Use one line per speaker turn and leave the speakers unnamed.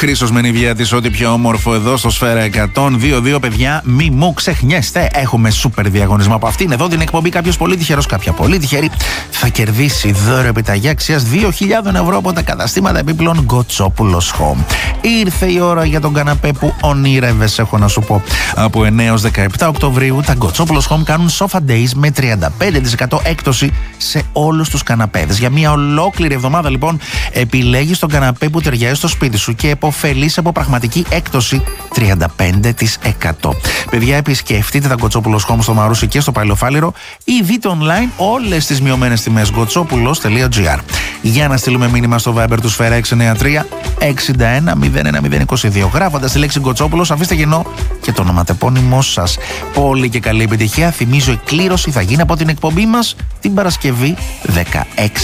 Χρήστος Μενιβιάτης, ό,τι πιο όμορφο εδώ στο Σφαίρα 102.2. Παιδιά, μη μου ξεχνιέστε. Έχουμε σούπερ διαγωνισμό από αυτήν εδώ την εκπομπή. Κάποιος πολύ τυχερός, κάποια πολύ τυχερή, θα κερδίσει δώρο επιταγή αξίας 2.000 ευρώ από τα καταστήματα επίπλων Γκοτσόπουλος Home. Ήρθε η ώρα για τον καναπέ που ονειρεύεσαι, έχω να σου πω. Από 9 έως 17 Οκτωβρίου τα Γκοτσόπουλος Home κάνουν Sofa Days με 35% έκπτωση σε όλους τους καναπέδες. Για μια ολόκληρη εβδομάδα λοιπόν επιλέγεις τον καναπέ που ταιριάζει στο σπίτι σου και επωφελείς από πραγματική έκπτωση 35%. Παιδιά, επισκεφτείτε τα Γκοτσόπουλος Home στο Μαρούσι και στο Παλαιοφάλιρο ή δείτε online όλες τις μειωμένες τιμές γκοτσόπουλος.gr. Για να στείλουμε μήνυμα στο Viber του Σφαίρα 693 61 01022. Γράφοντας τη λέξη Γκοτσόπουλος, αφήστε γεννό και το ονοματεπώνυμό σας. Πολύ και καλή επιτυχία. Θυμίζω, η κλήρωση θα γίνει από την εκπομπή μας την Παρασκευή 16